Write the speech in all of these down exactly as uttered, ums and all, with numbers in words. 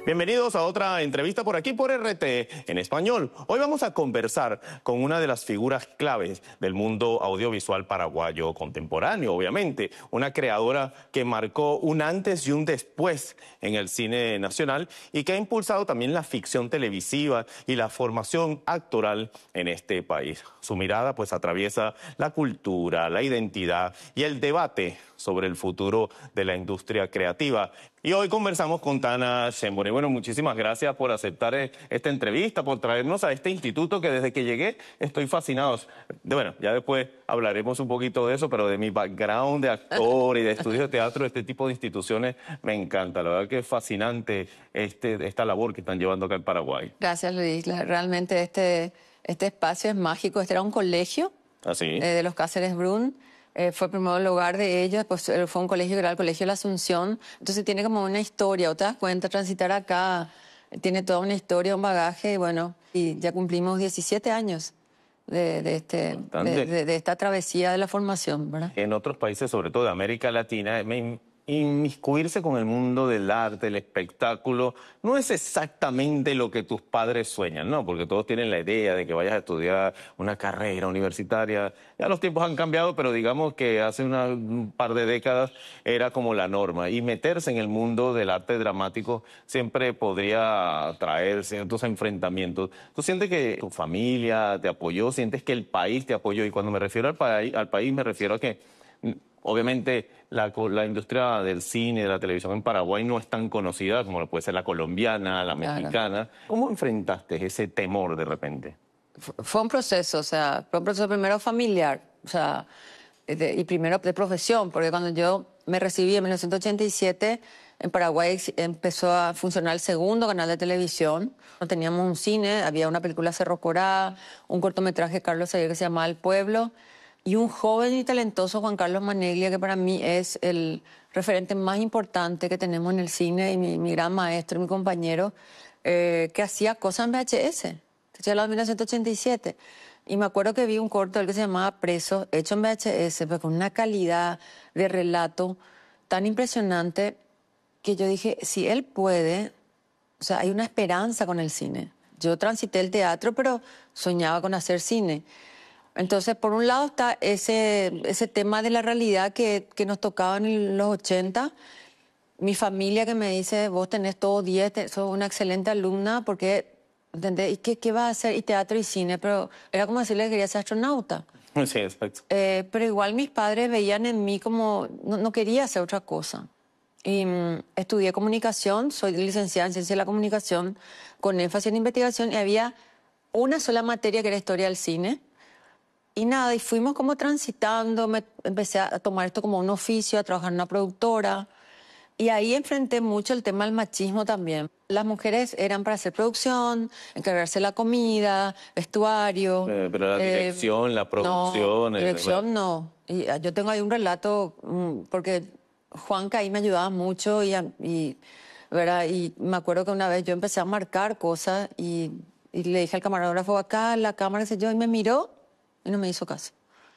Bienvenidos a otra entrevista por aquí por R T en español. Hoy vamos a conversar con una de las figuras claves del mundo audiovisual paraguayo contemporáneo, obviamente. Una creadora que marcó un antes y un después en el cine nacional y que ha impulsado también la ficción televisiva y la formación actoral en este país. Su mirada pues atraviesa la cultura, la identidad y el debate sobre el futuro de la industria creativa. Y hoy conversamos con Tana Shembore. Bueno, muchísimas gracias por aceptar esta entrevista, por traernos a este instituto que desde que llegué estoy fascinado. Bueno, ya después hablaremos un poquito de eso, pero de mi background de actor y de estudios de teatro, este tipo de instituciones me encanta. La verdad que es fascinante este, esta labor que están llevando acá en Paraguay. Gracias, Luis. Realmente este, este espacio es mágico. Este era un colegio ¿Ah, sí? eh, de los Cáceres Brun. Eh, fue el primer lugar de ellos, pues fue un colegio que era el Colegio de la Asunción. Entonces tiene como una historia, ¿o te das cuenta? Transitar acá tiene toda una historia, un bagaje, y bueno, y ya cumplimos diecisiete años de, de, este, de, de, de esta travesía de la formación, ¿verdad? En otros países, sobre todo de América Latina, me inmiscuirse con el mundo del arte, el espectáculo, no es exactamente lo que tus padres sueñan, ¿no? Porque todos tienen la idea de que vayas a estudiar una carrera universitaria. Ya los tiempos han cambiado, pero digamos que hace una, un par de décadas era como la norma. Y meterse en el mundo del arte dramático siempre podría traer ciertos enfrentamientos. ¿Tú sientes que tu familia te apoyó? ¿Sientes que el país te apoyó? Y cuando me refiero al, pa al país, me refiero a que obviamente la, la industria del cine, de la televisión en Paraguay no es tan conocida como lo puede ser la colombiana, la mexicana. Claro. ¿Cómo enfrentaste ese temor de repente? Fue un proceso, o sea, fue un proceso primero familiar, o sea, de, y primero de profesión, porque cuando yo me recibí en mil novecientos ochenta y siete, en Paraguay empezó a funcionar el segundo canal de televisión. No teníamos un cine, había una película Cerro Corá, un cortometraje de Carlos Aguirre que se llamaba El Pueblo, y un joven y talentoso Juan Carlos Maneglia, que para mí es el referente más importante que tenemos en el cine, y mi, mi gran maestro, mi compañero, eh, que hacía cosas en V H S. Estoy hablando de mil novecientos ochenta y siete. Y me acuerdo que vi un corto del que se llamaba Preso, hecho en V H S, pero con una calidad de relato tan impresionante que yo dije, si él puede, o sea, hay una esperanza con el cine. Yo transité el teatro, pero soñaba con hacer cine. Entonces, por un lado está ese, ese tema de la realidad que, que nos tocaba en los ochenta. Mi familia que me dice, vos tenés todo diez, sos una excelente alumna, porque, ¿entendés? ¿Y qué, qué vas a hacer? Y teatro y cine, pero era como decirle que quería ser astronauta. Sí, exacto. Eh, pero igual mis padres veían en mí como, no, no quería hacer otra cosa. Y um, estudié comunicación, soy licenciada en ciencia de la comunicación, con énfasis en investigación, y había una sola materia que era historia del cine. Y nada, y fuimos como transitando, me empecé a tomar esto como un oficio, a trabajar en una productora. Y ahí enfrenté mucho el tema del machismo también. Las mujeres eran para hacer producción, encargarse de la comida, vestuario. Eh, pero la dirección, eh, la producción... No, dirección no. Y yo tengo ahí un relato, porque Juanca ahí me ayudaba mucho y, y, ¿verdad? Y me acuerdo que una vez yo empecé a marcar cosas y, y le dije al camarógrafo, acá la cámara, se yo, y me miró y no me hizo caso.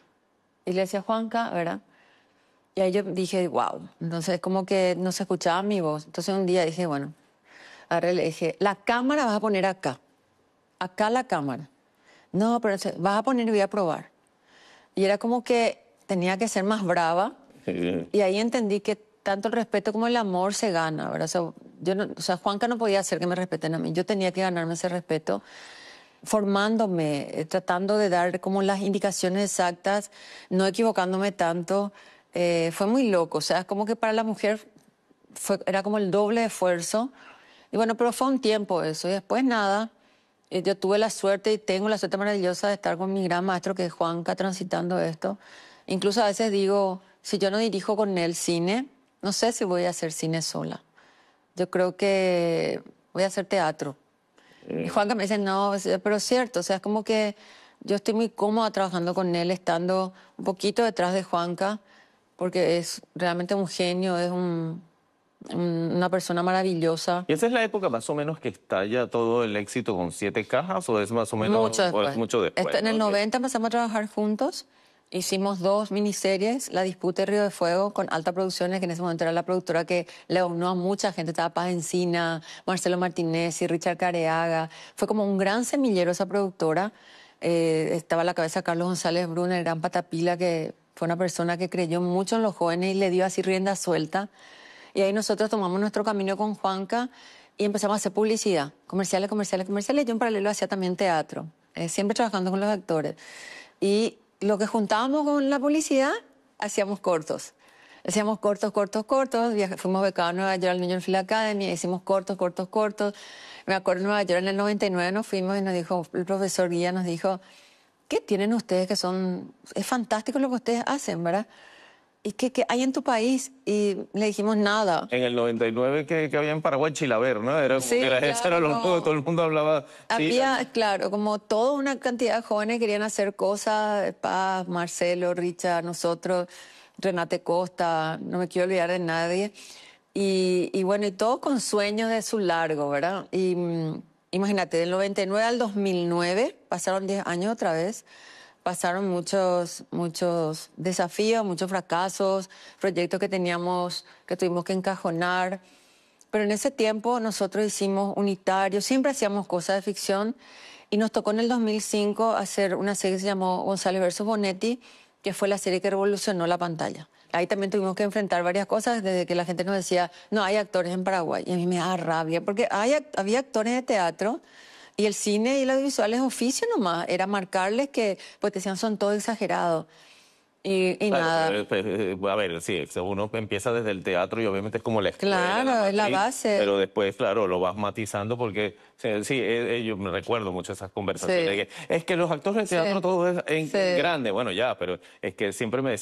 Y le decía, Juanca, ¿verdad? Y ahí yo dije, wow. Entonces, como que no se escuchaba mi voz. Entonces, un día dije, bueno, ahora le dije, la cámara vas a poner acá. Acá la cámara. No, pero vas a poner y voy a probar. Y era como que tenía que ser más brava. Sí. Y ahí entendí que tanto el respeto como el amor se gana, ¿verdad? O sea, yo no, o sea, Juanca no podía hacer que me respeten a mí. Yo tenía que ganarme ese respeto, formándome, eh, tratando de dar como las indicaciones exactas, no equivocándome tanto. Eh, fue muy loco, o sea, como que para la mujer fue, era como el doble de esfuerzo. Y bueno, pero fue un tiempo eso. Y después nada, eh, yo tuve la suerte y tengo la suerte maravillosa de estar con mi gran maestro, que es Juanca, transitando esto. Incluso a veces digo, si yo no dirijo con él cine, no sé si voy a hacer cine sola. Yo creo que voy a hacer teatro. Y Juanca me dice, no, pero es cierto, o sea, es como que yo estoy muy cómoda trabajando con él, estando un poquito detrás de Juanca, porque es realmente un genio, es un, un, una persona maravillosa. ¿Y esa es la época más o menos que estalla todo el éxito con Siete Cajas o es más o menos mucho después? O es mucho después? Esto, en el okay. noventa empezamos a trabajar juntos Hicimos dos miniseries, La disputa y Río de Fuego, con Alta Producciones, que en ese momento era la productora que le unió a mucha gente. Estaba Paz Encina, Marcelo Martínez y Richard Careaga. Fue como un gran semillero esa productora. Eh, estaba a la cabeza Carlos González Bruna, el gran Patapila, que fue una persona que creyó mucho en los jóvenes y le dio así rienda suelta. Y ahí nosotros tomamos nuestro camino con Juanca y empezamos a hacer publicidad, comerciales, comerciales, comerciales. Yo en paralelo hacía también teatro, eh, siempre trabajando con los actores. Y lo que juntábamos con la publicidad, hacíamos cortos. Hacíamos cortos, cortos, cortos. Viaj- fuimos becados a Nueva York al New Film Academy, hicimos cortos, cortos, cortos. Me acuerdo en Nueva York en el noventa y nueve nos fuimos y nos dijo, el profesor Guía nos dijo, ¿qué tienen ustedes que son, es fantástico lo que ustedes hacen, ¿verdad? ¿Y qué, qué hay en tu país? Y le dijimos nada. En el noventa y nueve que, que había en Paraguay, Chilaver, ¿no? Era, Sí, era, claro, eso era lo no. nuevo, todo el mundo hablaba. Sí, Había, claro, como toda una cantidad de jóvenes querían hacer cosas, Paz, Marcelo, Richard, nosotros, Renate Costa, no me quiero olvidar de nadie. Y, y bueno, y todo con sueños de su largo, ¿verdad? Y mm, imagínate, del noventa y nueve al dos mil nueve, pasaron diez años otra vez, pasaron muchos, muchos desafíos, muchos fracasos, proyectos que teníamos, que tuvimos que encajonar. Pero en ese tiempo nosotros hicimos Unitario, siempre hacíamos cosas de ficción y nos tocó en el dos mil cinco hacer una serie que se llamó González versus Bonetti, que fue la serie que revolucionó la pantalla. Ahí también tuvimos que enfrentar varias cosas, desde que la gente nos decía, no hay actores en Paraguay. Y a mí me da rabia, porque hay, act- había actores de teatro y el cine y el audiovisual es oficio nomás, era marcarles que, pues te decían, son todos exagerados. Y, y claro, nada. eh, pues, eh, a ver, sí, uno empieza desde el teatro y obviamente es como la escuela. Claro, es la matriz, base. Pero después, claro, lo vas matizando porque, sí, sí, eh, eh, yo me recuerdo mucho esas conversaciones. Sí. de que, es que los actores de teatro Sí. todo es en Sí. grande, bueno, ya, pero es que siempre me